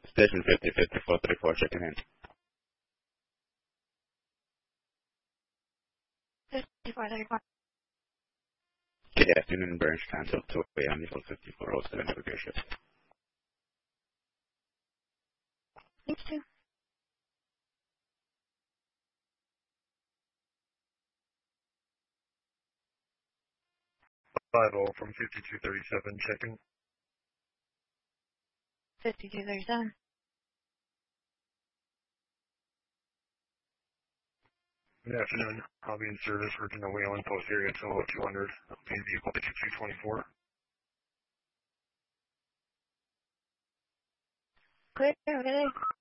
Station 505434 checking in. 5434. Good afternoon, Branch Council 2 a.m. Eagle 5407 navigation. Thanks, too. 50 from 5237 checking. 5237. Good afternoon. I'll be in service working the Wayland Post area until 200. Main vehicle 5224. Clear, okay.